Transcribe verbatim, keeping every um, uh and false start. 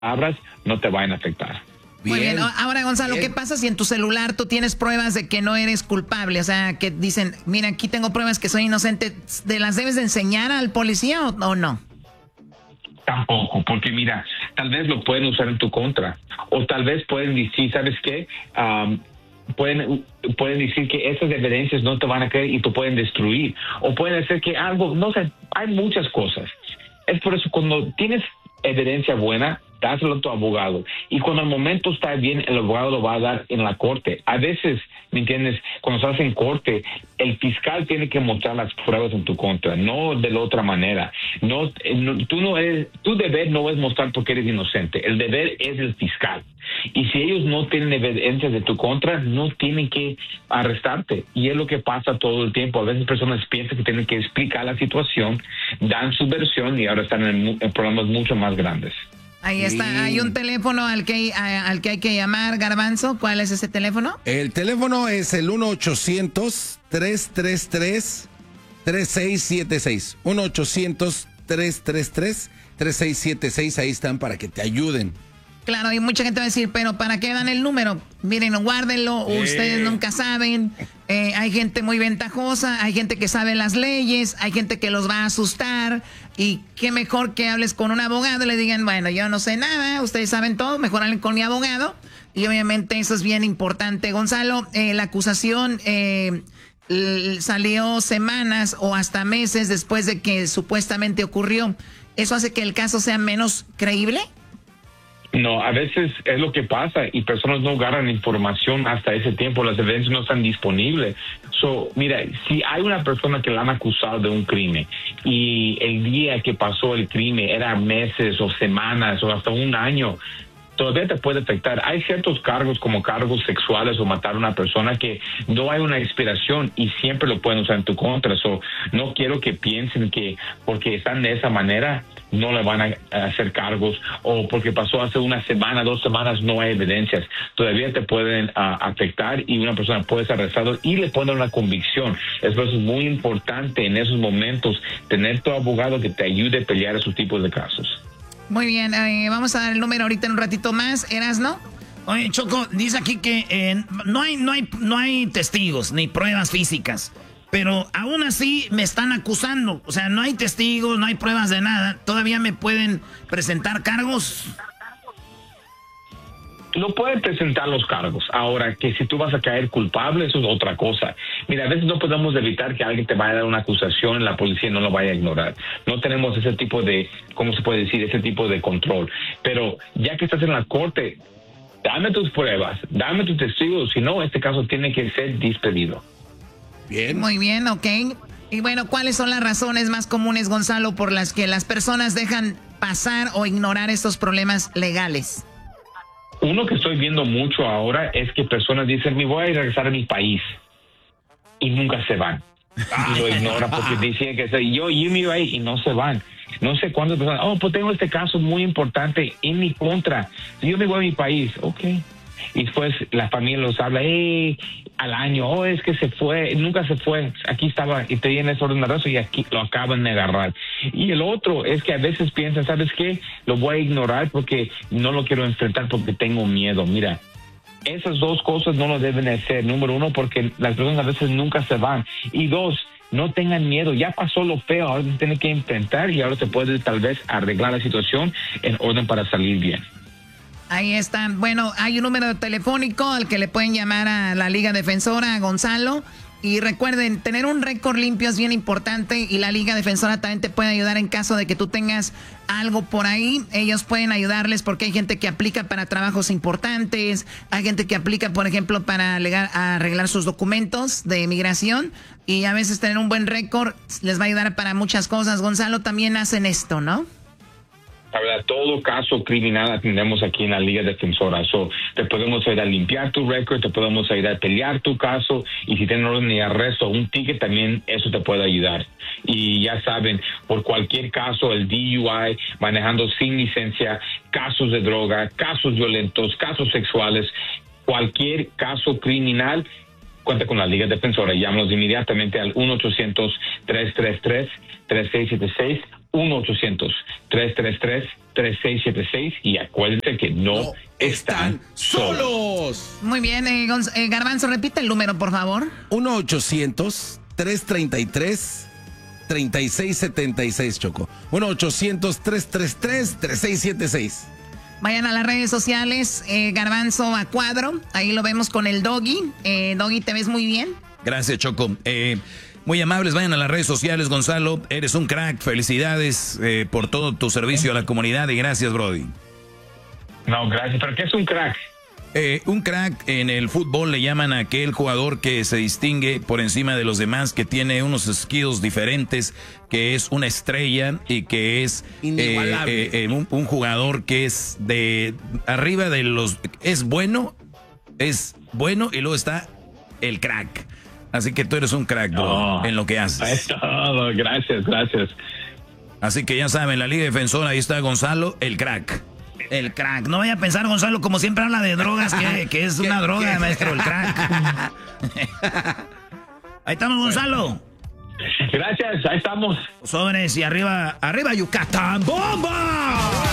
palabras no te van a afectar. Bien. Muy bien. Ahora, Gonzalo, bien. ¿Qué pasa si en tu celular tú tienes pruebas de que no eres culpable? O sea, que dicen, mira, aquí tengo pruebas que soy inocente. ¿Te las debes de enseñar al policía o, o no? Tampoco, porque mira, tal vez lo pueden usar en tu contra. O tal vez pueden decir, ¿sabes qué? Um, pueden, pueden decir que esas evidencias no te van a creer y te pueden destruir. O pueden hacer que algo, no sé, hay muchas cosas. Es por eso cuando tienes evidencia buena, dáselo a tu abogado. Y cuando el momento está bien, el abogado lo va a dar en la corte. A veces, ¿me entiendes? Cuando estás en corte, el fiscal tiene que mostrar las pruebas en tu contra, no de la otra manera. No, no, tú no eres, tu deber no es mostrar porque eres inocente. El deber es el fiscal. Y si ellos no tienen evidencias de tu contra, no tienen que arrestarte. Y es lo que pasa todo el tiempo. A veces personas piensan que tienen que explicar la situación, dan su versión y ahora están en, en problemas mucho más grandes. Ahí está, sí. Hay un teléfono al que, a, al que hay que llamar, Garbanzo. ¿Cuál es ese teléfono? El teléfono es el uno ochocientos, tres tres tres, tres seis siete seis. uno ochocientos, tres tres tres, tres seis siete seis. Ahí están para que te ayuden. Claro, y mucha gente va a decir, pero ¿para qué dan el número? Miren, guárdenlo, eh. ustedes nunca saben. Eh, hay gente muy ventajosa, hay gente que sabe las leyes, hay gente que los va a asustar. Y qué mejor que hables con un abogado y le digan, bueno, yo no sé nada, ustedes saben todo, mejor hablen con mi abogado. Y obviamente eso es bien importante. Gonzalo, eh, la acusación eh, salió semanas o hasta meses después de que supuestamente ocurrió. ¿Eso hace que el caso sea menos creíble? No, a veces es lo que pasa y personas no agarran información hasta ese tiempo, las evidencias no están disponibles. So, mira, si hay una persona que la han acusado de un crimen y el día que pasó el crimen era meses o semanas o hasta un año, todavía te puede afectar. Hay ciertos cargos como cargos sexuales o matar a una persona que no hay una expiración y siempre lo pueden usar en tu contra. So, no quiero que piensen que porque están de esa manera no le van a hacer cargos o porque pasó hace una semana, dos semanas, no hay evidencias. Todavía te pueden uh, afectar y una persona puede ser arrestada y le ponen una convicción. Es por eso muy importante en esos momentos tener tu abogado que te ayude a pelear esos tipos de casos. Muy bien, eh, vamos a dar el número ahorita en un ratito más. ¿Erasno? Oye, Choco, dice aquí que eh, no hay, no hay, no hay testigos ni pruebas físicas. Pero aún así me están acusando. O sea, no hay testigos, no hay pruebas de nada. ¿Todavía me pueden presentar cargos? No pueden presentar los cargos. Ahora, que si tú vas a caer culpable, eso es otra cosa. Mira, a veces no podemos evitar que alguien te vaya a dar una acusación y la policía no lo vaya a ignorar. No tenemos ese tipo de, ¿cómo se puede decir? Ese tipo de control. Pero ya que estás en la corte, dame tus pruebas, dame tus testigos. Si no, este caso tiene que ser despedido. Bien. Muy bien, ok. Y bueno, ¿cuáles son las razones más comunes, Gonzalo, por las que las personas dejan pasar o ignorar estos problemas legales? Uno que estoy viendo mucho ahora es que personas dicen, me voy a regresar a mi país. Y nunca se van. Y lo ignoran porque dicen que yo, yo me iba ahí y no se van. No sé cuántas personas, oh, pues tengo este caso muy importante en mi contra. Yo me voy a mi país. Ok. Y después la familia los habla, hey, al año, oh, es que se fue, nunca se fue, aquí estaba, y te viene ese orden de arresto y aquí lo acaban de agarrar. Y el otro es que a veces piensan, ¿sabes qué? Lo voy a ignorar porque no lo quiero enfrentar porque tengo miedo. Mira, esas dos cosas no lo deben hacer. Número uno, porque las personas a veces nunca se van. Y dos, no tengan miedo, ya pasó lo feo, ahora se tiene que enfrentar y ahora se puede tal vez arreglar la situación en orden para salir bien. Ahí está. Bueno, hay un número telefónico al que le pueden llamar a la Liga Defensora, a Gonzalo. Y recuerden, tener un récord limpio es bien importante y la Liga Defensora también te puede ayudar en caso de que tú tengas algo por ahí. Ellos pueden ayudarles porque hay gente que aplica para trabajos importantes, hay gente que aplica, por ejemplo, para alegar, arreglar sus documentos de migración y a veces tener un buen récord les va a ayudar para muchas cosas. Gonzalo, también hacen esto, ¿no? La verdad, todo caso criminal atendemos aquí en la Liga Defensora. So, te podemos ayudar a limpiar tu récord, te podemos ayudar a pelear tu caso y si tienes orden de arresto o un ticket también eso te puede ayudar. Y ya saben, por cualquier caso, el D U I, manejando sin licencia, casos de droga, casos violentos, casos sexuales, cualquier caso criminal, cuenta con la Liga Defensora. Llámanos inmediatamente al uno ochocientos, tres tres tres, tres seis siete seis, uno ochocientos, tres tres tres, tres seis siete seis y acuérdense que no, no están, están solos. Muy bien, eh, Gonz- eh, Garbanzo, repite el número, por favor. uno ochocientos tres treinta y tres treinta y seis setenta y seis, Choco. uno ochocientos tres treinta y tres treinta y seis setenta y seis. Vayan a las redes sociales, eh, Garbanzo a cuadro, ahí lo vemos con el Doggy. Eh, Doggy, ¿te ves muy bien? Gracias, Choco. Eh, muy amables, vayan a las redes sociales, Gonzalo. Eres un crack, felicidades eh, por todo tu servicio a la comunidad y gracias, Brody. No, gracias. ¿Pero qué es un crack? Eh, un crack en el fútbol le llaman a aquel jugador que se distingue por encima de los demás, que tiene unos skills diferentes, que es una estrella y que es eh, eh, eh, un, un jugador que es de arriba de los... Es bueno, es bueno y luego está el crack. Así que tú eres un crack, bro, oh, en lo que haces. Es todo. Gracias, gracias. Así que ya saben, la Liga Defensora, ahí está Gonzalo, el crack. El crack. No vaya a pensar, Gonzalo, como siempre habla de drogas, que, que es una droga, maestro, el crack. Ahí estamos, Gonzalo. Gracias, ahí estamos. Sobres y arriba, arriba Yucatán. ¡Bomba!